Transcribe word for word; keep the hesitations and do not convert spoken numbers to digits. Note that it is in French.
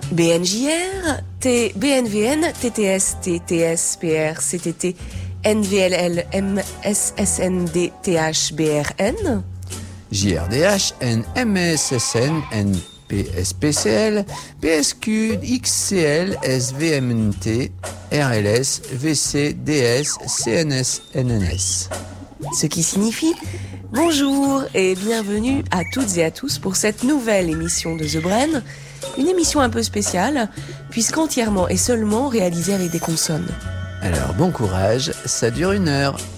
B N J R, T, B N V N, T T S, T T S, P R, C T T, N V L L, M S S N D, T H, B R N, J R D H, N M S S N, N P S P C L, P S Q, X C L, S V M N T, R L S, V C, D S, C N S, N N S. Ce qui signifie bonjour et bienvenue à toutes et à tous pour cette nouvelle émission de The Brain, une émission un peu spéciale puisqu'entièrement et seulement réalisée avec des consonnes. Alors bon courage, ça dure une heure.